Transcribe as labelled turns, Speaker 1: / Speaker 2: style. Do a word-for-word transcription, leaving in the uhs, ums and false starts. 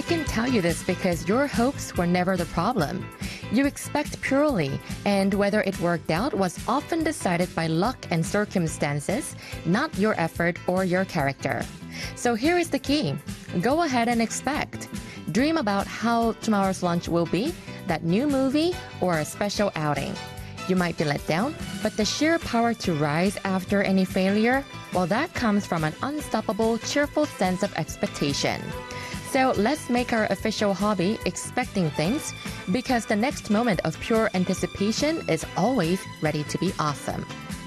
Speaker 1: can tell you this because your hopes were never the problem. You expect purely, and whether it worked out was often decided by luck and circumstances, not your effort or your character. So here is the key. Go ahead and expect. Dream about how tomorrow's lunch will be, that new movie, or a special outing. You might be let down, but the sheer power to rise after any failure, well, that comes from an unstoppable, cheerful sense of expectation. So let's make our official hobby expecting things, because the next moment of pure anticipation is always ready to be awesome.